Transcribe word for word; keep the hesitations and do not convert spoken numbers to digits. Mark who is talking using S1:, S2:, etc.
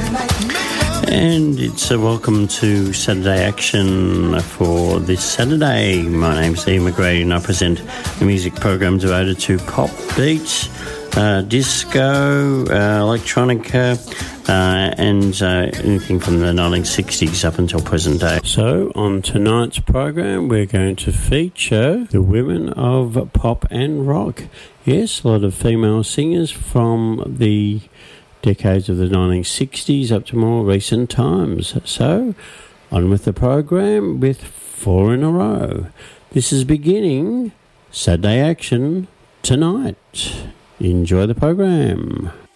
S1: And it's a welcome to Saturday Action for this Saturday. My name's Ian McGrady and I present a music program devoted to pop, beats, uh, disco, uh, electronica, uh, and uh, anything from the nineteen sixties up until present day. So on tonight's program we're going to feature the women of pop and rock. Yes, a lot of female singers from the decades of the nineteen sixties up to more recent times. So, on with the program with four in a row. This is beginning Saturday Action tonight. Enjoy the program.